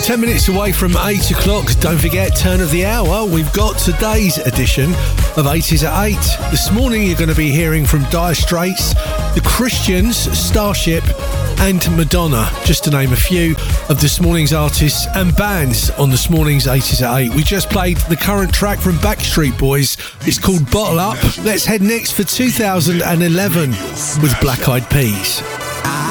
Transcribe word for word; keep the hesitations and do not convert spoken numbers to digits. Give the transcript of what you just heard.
Ten minutes away from eight o'clock. Don't forget, turn of the hour. We've got today's edition of eighties at eight. This morning you're going to be hearing from Dire Straits, The Christians, Starship and Madonna, just to name a few of this morning's artists and bands on this morning's eighties at eight. We just played the current track from Backstreet Boys. It's called Bottle Up. Let's head next for two thousand eleven with Black Eyed Peas.